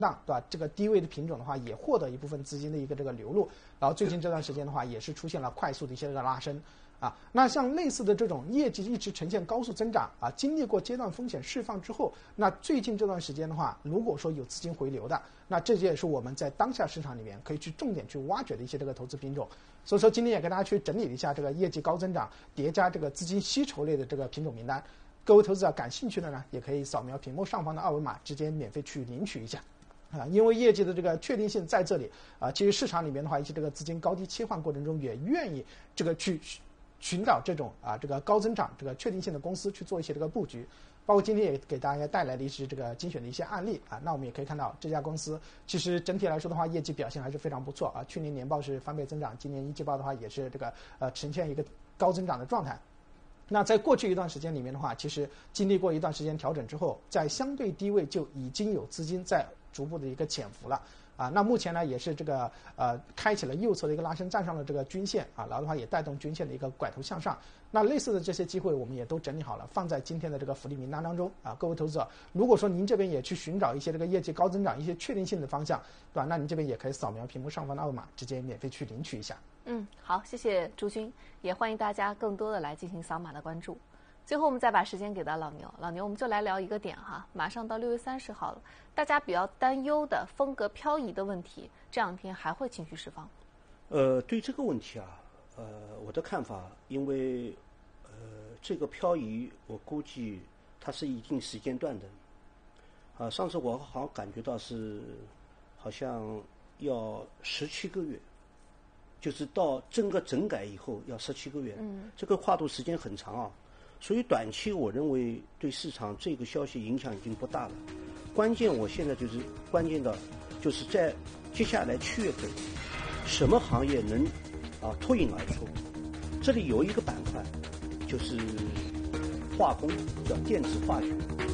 让对吧？这个低位的品种的话，也获得一部分资金的一个这个流入，然后最近这段时间的话，也是出现了快速的一些这个拉升。那像类似的这种业绩一直呈现高速增长经历过阶段风险释放之后，那最近这段时间的话，如果说有资金回流的，那这也是我们在当下市场里面可以去重点去挖掘的一些这个投资品种。所以说今天也跟大家去整理了一下这个业绩高增长叠加这个资金吸筹类的这个品种名单。各位投资者感兴趣的呢，也可以扫描屏幕上方的二维码，直接免费去领取一下。因为业绩的这个确定性在这里其实市场里面的话，一些这个资金高低切换过程中也愿意这个去寻找这种这个高增长这个确定性的公司去做一些这个布局，包括今天也给大家带来了一些这个精选的一些案例那我们也可以看到这家公司其实整体来说的话，业绩表现还是非常不错去年年报是翻倍增长，今年一季报的话也是这个呈现一个高增长的状态。那在过去一段时间里面的话，其实经历过一段时间调整之后，在相对低位就已经有资金在逐步的一个潜伏了那目前呢也是这个开启了右侧的一个拉升，站上了这个均线然后的话也带动均线的一个拐头向上。那类似的这些机会我们也都整理好了，放在今天的这个福利名单当中各位投资者，如果说您这边也去寻找一些这个业绩高增长一些确定性的方向，对吧？那您这边也可以扫描屏幕上方的二维码，直接免费去领取一下。 好，谢谢朱军，也欢迎大家更多的来进行扫码的关注。最后我们再把时间给到老牛，我们就来聊一个点马上到6月30号了，大家比较担忧的风格漂移的问题，这两天还会情绪释放？ 对这个问题我的看法，因为这个漂移我估计它是一定时间段的上次我好像感觉到是好像要17个月，就是到整个整改以后要17个月，这个跨度时间很长所以短期我认为对市场这个消息影响已经不大了。我现在关键的就是在接下来7月份，什么行业能脱颖而出？这里有一个板块，就是化工，叫电子化学。